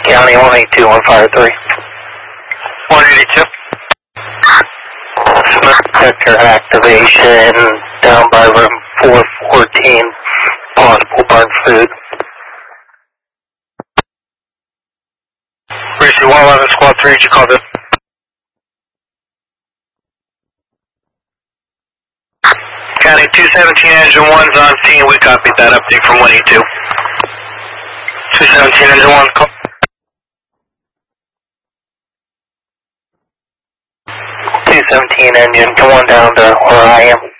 County 182 on fire 3. 182. Smoke detector activation down by room 414. Possible burn food. Racer 111, Squad 3, did you call this? County 217, engine 1's on scene. We copied that update from 182. 217, engine 1's call. 217 engine, come on down to where I am.